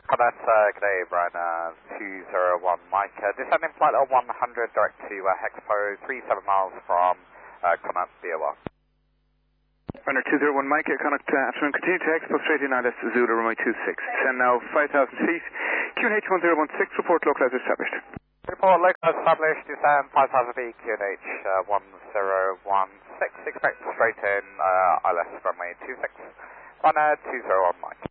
Cadet, good day, Brian, 201 Mike. Descending flight level 100 direct to Hexpo, 37 miles from Connaught, BOR. Runner 201 Mike, Connaught, afternoon, continue to Expo straight in ILS Zulu, runway 26. Descend now 5,000 feet, QNH 1016, report localizer established. Report localizer established, descend 5,000 feet, QNH 1016, expect straight in ILS runway 26, runner 201 Mike.